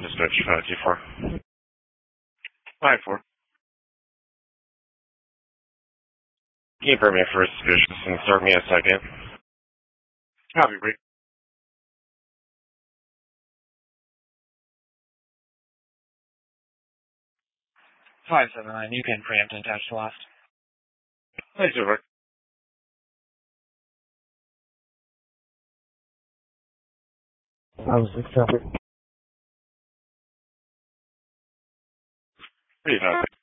Dispatch G4. Hi, 4. Can you prepare me for suspicious and start me a second? Copy, Rick. Five seven nine. You can preempt and attach to last. Thanks, over. I was accepted. Pretty fast.